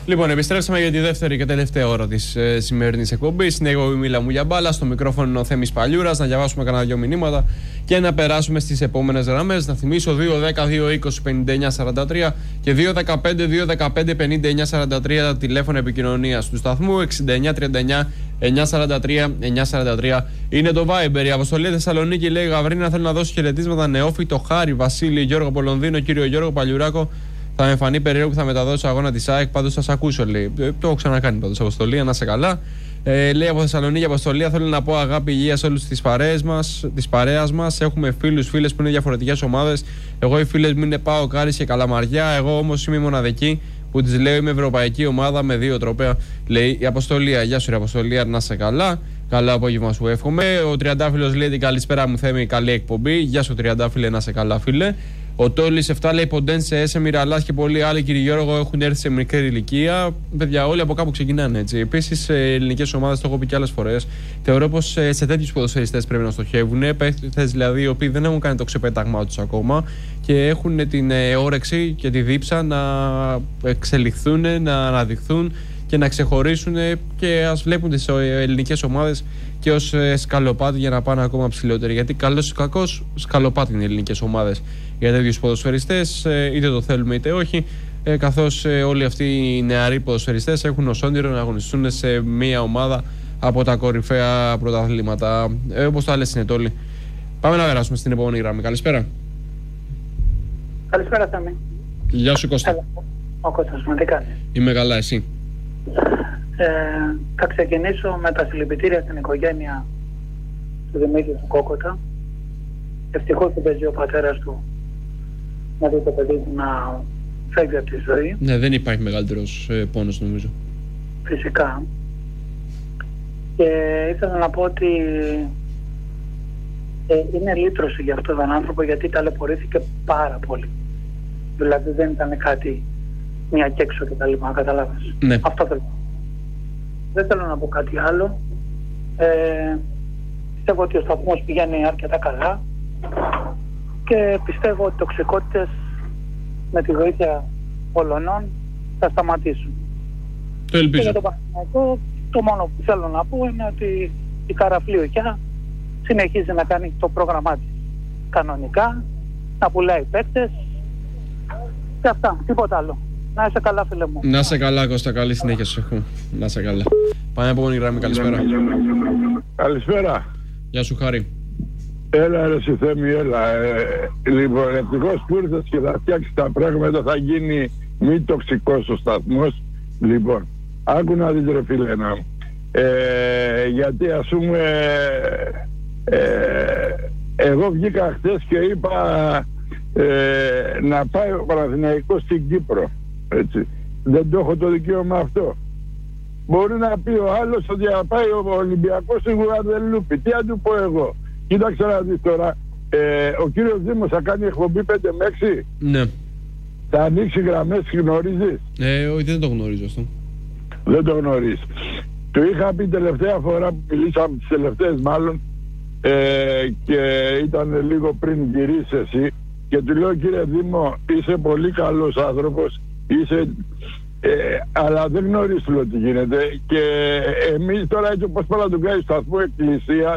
Λοιπόν, επιστρέψαμε για τη δεύτερη και τελευταία ώρα της σημερινής εκπομπής. Είναι εγώ η Μίλα μου για μπάλα. Στο μικρόφωνο είναι ο Θέμης Παλιούρας. Να διαβάσουμε κανένα δυο μηνύματα και να περάσουμε στις επόμενες γραμμές. Να θυμίσω 2-10-2-20-59-43 και 2-15-2-15-59-43 τηλέφωνο επικοινωνίας του σταθμού. 69-39-943-943 είναι το Viber. Η αποστολή Θεσσαλονίκη, λέει Γαβρίνα, θέλει να δώσει χαιρετίσματα νεόφυτο Χάρη, Βασίλη, Γιώργο Πολωνδίνο, κύριο Γιώργο Παλιουράκο. Θα με φανεί περίεργο που θα μεταδώσει αγώνα τη ΑΕΚ. Πάντως θα σα ακούσω, λέει. Το έχω ξανακάνει πάντως. Αποστολή, να είσαι καλά. Λέει από Θεσσαλονίκη, Αποστολή, θέλω να πω αγάπη, υγεία σε όλους της παρέας μας. Έχουμε φίλους, φίλες που είναι διαφορετικές ομάδες. Εγώ οι φίλες μου είναι ΠΑΟΚ, Άρης και Καλαμαριά. Εγώ όμως είμαι η μοναδική που της λέω είμαι ευρωπαϊκή ομάδα με 2 τρόπαια. Λέει η Αποστολία. Γεια σου, ρε Αποστολία, να είσαι καλά. Καλό απόγευμα σου εύχομαι. Ο Τριαντάφυλλος λέει την καλησπέρα μου, Θέμη, καλή εκπομπή. Γεια σου, Τριαντάφυλλε, να είσαι καλά, φίλε. Ο Τόλης 7 λέει Ποντένσε, Έσε, Μιραλάς και πολλοί άλλοι, κύριε Γιώργο, έχουν έρθει σε μικρή ηλικία. Παιδιά, όλοι από κάπου ξεκινάνε έτσι. Επίσης, ελληνικές ομάδες, το έχω πει και άλλες φορές, θεωρώ πως σε τέτοιους ποδοσφαιριστές πρέπει να στοχεύουν. Παίχτες δηλαδή οι οποίοι δεν έχουν κάνει το ξεπέταγμά τους ακόμα και έχουν την όρεξη και τη δίψα να εξελιχθούν, να αναδειχθούν και να ξεχωρίσουν και ας βλέπουν τις ελληνικές ομάδες και ως σκαλοπάτι για να πάνε ακόμα ψηλότεροι. Γιατί καλώς ή κακώς σκαλοπάτι είναι οι ελληνικές ομάδες για τέτοιους ποδοσφαιριστές, είτε το θέλουμε είτε όχι, καθώς όλοι αυτοί οι νεαροί ποδοσφαιριστές έχουν ως όνειρο να αγωνιστούν σε μία ομάδα από τα κορυφαία πρωταθλήματα. Όπως το άλλες είναι τόλοι. Πάμε να περάσουμε στην επόμενη γραμμή. Καλησπέρα. Καλησπέρα, Θέμη. Γεια σου, Κώστα. Ο Κώστας, τι κάνεις? Είμαι καλά, εσύ? Θα ξεκινήσω με τα συλληπιτήρια στην οικογένεια του Δημήτρη του Κόκοτα. Ευτυχώς δεν παίζει ο πατέρας του να δει το παιδί του να φεύγει από τη ζωή. Ναι, δεν υπάρχει μεγαλύτερος πόνος, νομίζω. Φυσικά. Και ήθελα να πω ότι είναι λύτρωση για αυτόν τον άνθρωπο, γιατί ταλαιπωρήθηκε πάρα πολύ. Δηλαδή δεν ήταν κάτι μια και έξω και τα λοιπά, καταλάβεις. Ναι. Αυτό θέλω. Δεν θέλω να πω κάτι άλλο. Πιστεύω ότι ο σταθμός πηγαίνει αρκετά καλά και πιστεύω ότι οι τοξικότητες με τη βοήθεια Πολωνών θα σταματήσουν. Το ελπίζω. Και για το Παναθηναϊκό, το μόνο που θέλω να πω είναι ότι η Καραφλιοκιά συνεχίζει να κάνει το πρόγραμμά της κανονικά, να πουλάει παίκτες και αυτά, τίποτα άλλο. Να είσαι καλά, φίλε μου. Να είσαι καλά, Κώστα, καλή συνέχεια σου έχω. Να είσαι καλά. Πάμε επόμενη γραμμή, καλησπέρα. Καλησπέρα. Γεια σου, Χάρη. Έλα ρε Θέμη, έλα. Λοιπόν, ευτυχώς που ήρθες και θα φτιάξεις τα πράγματα, θα γίνει μη τοξικός ο σταθμός. Λοιπόν, άκου να δεις ρε φίλε μου. Γιατί ας πούμε εγώ βγήκα χτες και είπα να πάει ο Παναθηναϊκός στην Κύπρο, έτσι. Δεν το έχω το δικαίωμα αυτό. Μπορεί να πει ο άλλος ότι θα πάει ο Ολυμπιακός στην Γουαδελούπη. Τι να του πω εγώ? Κοίταξε να δεις τώρα, ο κύριος Δήμος θα κάνει εκπομπή 5 με 6. Ναι. Θα ανοίξει γραμμές, γνωρίζεις? Όχι, δεν το γνωρίζω αυτό. Δεν το γνωρίζεις. Του είχα πει τελευταία φορά που μιλήσαμε, τις τελευταίες μάλλον, και ήταν λίγο πριν γυρίσεις εσύ, και του λέω κύριε Δήμο, είσαι πολύ καλός άνθρωπος, είσαι, αλλά δεν γνωρίζεις τι γίνεται, και εμείς τώρα έτσι όπως πάμε να του κάνει σταθμό εκκλησία